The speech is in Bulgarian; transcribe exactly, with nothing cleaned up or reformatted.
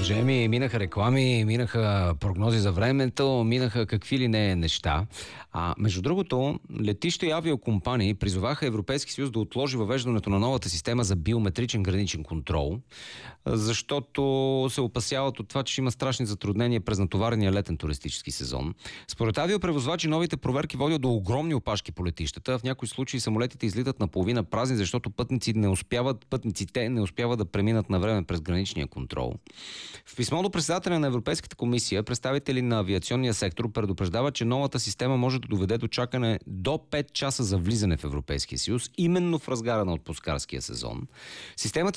Жеми, минаха реклами, минаха прогнози за времето, минаха какви ли не неща. А между другото, летища и авиокомпании призоваха Европейски съюз да отложи въвеждането на новата система за биометричен граничен контрол, защото се опасяват от това, че ще има страшни затруднения през натоварения летен туристически сезон. Според авиопревозвачи, новите проверки водят до огромни опашки по летищата. В някои случаи самолетите излитат наполовина празни, защото пътници не успяват, пътниците не успяват да преминат на време през граничния контрол. В писмо до председателя на Европейската комисия, представители на авиационния сектор предупреждават, че новата система може да доведе до чакане до пет часа за влизане в Европейския съюз, именно в разгара на отпускарския сезон. Системата